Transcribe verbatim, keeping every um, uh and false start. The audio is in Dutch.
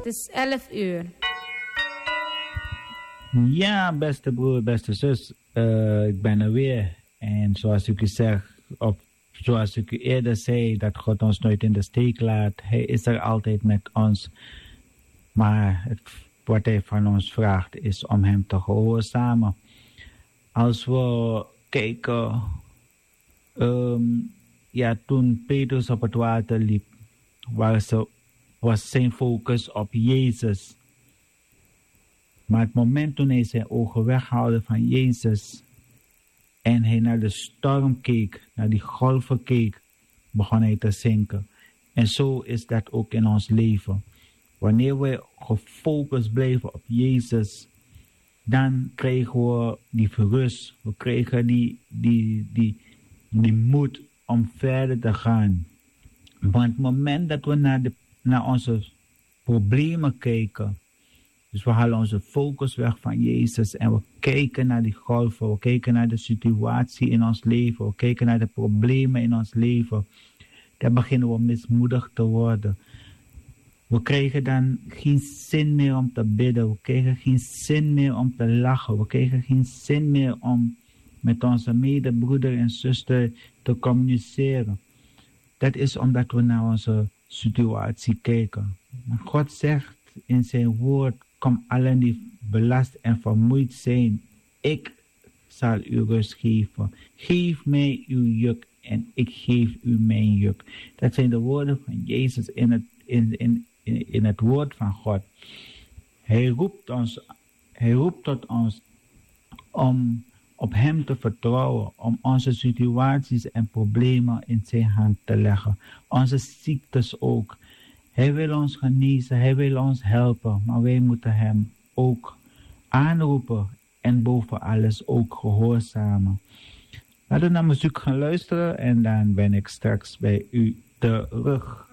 is elf uur. Ja, beste broer, beste zus. Uh, ik ben er weer. En zoals ik u zeg, of zoals ik u eerder zei, dat God ons nooit in de steek laat. Hij is er altijd met ons. Maar het, wat hij van ons vraagt is om hem te gehoorzamen. Als we kijken, um, ja, toen Petrus op het water liep, was, ze, was zijn focus op Jezus. Maar het moment toen hij zijn ogen weghaalde van Jezus en hij naar de storm keek, naar die golven keek, begon hij te zinken. En zo is dat ook in ons leven. Wanneer we gefocust blijven op Jezus, dan krijgen we die rust, we krijgen die, die, die, die moed om verder te gaan. Want het moment dat we naar, de, naar onze problemen kijken, dus we halen onze focus weg van Jezus en we kijken naar die golven, we kijken naar de situatie in ons leven, we kijken naar de problemen in ons leven, dan beginnen we mismoedig te worden. We krijgen dan geen zin meer om te bidden, we krijgen geen zin meer om te lachen, we krijgen geen zin meer om met onze medebroeder en zuster te communiceren. Dat is omdat we naar onze situatie kijken. Maar God zegt in zijn woord, kom allen die belast en vermoeid zijn, ik zal u rust geven. Geef mij uw juk en ik geef u mijn juk. Dat zijn de woorden van Jezus in het, in, in, in, in het woord van God. Hij roept ons, hij roept tot ons om op hem te vertrouwen, om onze situaties en problemen in zijn hand te leggen. Onze ziektes ook. Hij wil ons genezen, hij wil ons helpen, maar wij moeten hem ook aanroepen en boven alles ook gehoorzamen. Laten we naar muziek gaan luisteren en dan ben ik straks bij u terug.